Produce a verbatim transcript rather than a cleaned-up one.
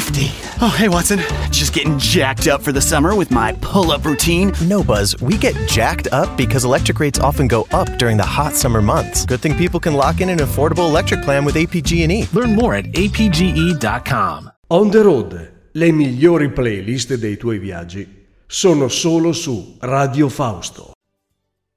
fifty. Oh, hey, Watson. Just getting jacked up for the summer with my pull-up routine. No, Buzz. We get jacked up because electric rates often go up during the hot summer months. Good thing people can lock in an affordable electric plan with A P G and E. Learn more at A P G E dot com. On the road, le migliori playlist dei tuoi viaggi sono solo su Radio Fausto.